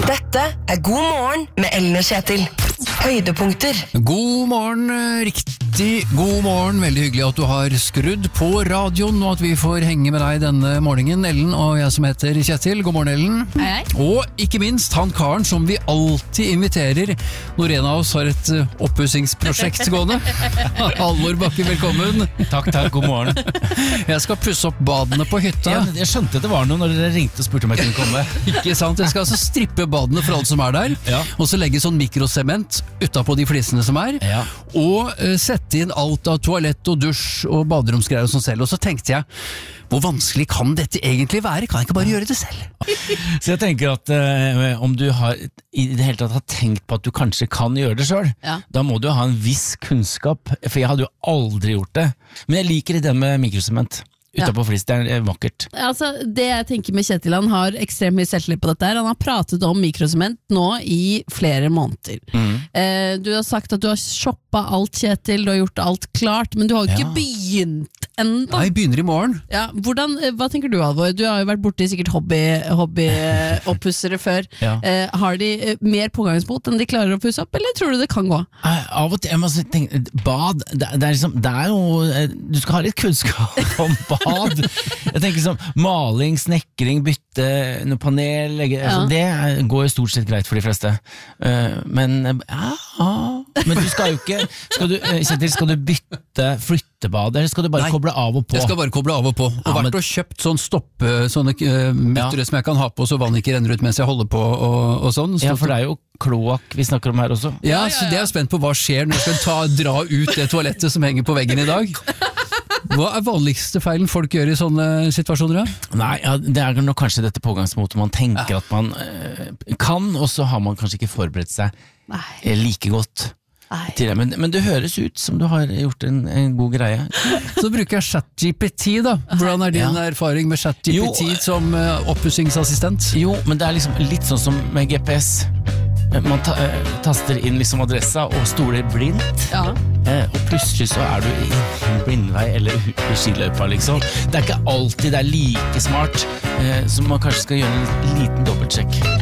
Dette God morgen med Ellen og Kjetil. Høydepunkter. God morgen, riktig god morgen. Veldig hyggelig at du har skrudd på radioen, og at vi får henge med deg denne morgenen. Ellen og jeg som heter Kjetil. God morgen, Ellen. Hei. Og ikke minst han karen som vi alltid inviterer når en av oss har et oppussingsprosjekt gående. Halvor Bakke, velkommen. Takk, god morgen. Jeg skal pusse opp badene på hytta. Jeg skjønte det var noe når dere ringte og spurte om jeg kunne komme. Ikke sant? Jeg skal altså strippe badene for alt som er der, Ja. og så legge sånn mikrosement utenpå de flisene som er, Ja. og sette inn alt av toalett og dusj og baderomsgreier og sånn selv. Og så tenkte jeg, hvor vanskelig kan dette egentlig være? Kan jeg ikke bare gjøre det selv? Så jeg tenker at om du har i det hele tatt har tenkt på at du kanskje kan gjøre det selv, Ja. da må du ha en viss kunnskap, for jeg hadde jo aldri gjort det. Men jeg liker det med mikrosement. Utenpå flis, det er vakkert. Altså, det jeg tenker med Kjetil, han har ekstremt mye selvtillit på dette her. Han har pratet om mikrosement nå i flere måneder. Du har sagt at du har shoppa alt, Kjetil, du har gjort alt klart, men du har jo ikke Ja. begynt enda. Jeg begynner i morgen. Ja, hva tenker du, Alvor? Du har jo vært borti sikkert hobbyoppussere før. Ja. Har de mer pågangsmot enn de klarer å pusse opp, eller tror du det kan gå? Av og til, jeg må tenke, bad, det er liksom, det er jo, du skal ha litt kunnskap om bad. Jeg tenker sånn, maling, snekring, bytte noe panel, altså, det går jo stort sett greit for de fleste. Men du skal jo ikke, Kjetil, skal du flytte bad, eller skal du bare koble av og på? Jeg skal bare koble av og på. Og vært og kjøpt sånne muttere som jeg kan ha på, så vann ikke renner ut mens jeg holder på og sånn. Ja, for det er jo kloakk vi snakker om her også. Ja, så det er jeg spent på hva skjer når jeg skal dra ut det toalettet som henger på veggen i dag. Hva er vanligste feilen folk gjør i sånne situasjoner? Da? Nei, det er nok kanskje dette pågangsmotet man tenker at man kan, og så har man kanskje ikke forberedt seg like godt til det. Men det høres ut som du har gjort en god greie. Så bruker jeg ChatGPT da. Hvordan er din erfaring med ChatGPT som oppussingsassistent? Jo, men det er liksom litt sånn som med GPS. Man taster inn liksom adressa og stoler blindt, og plutselig så er du i en blindvei eller i skiløypa liksom. Det er ikke alltid det er like smart, så man kanskje skal gjøre en liten dobbeltsjekk.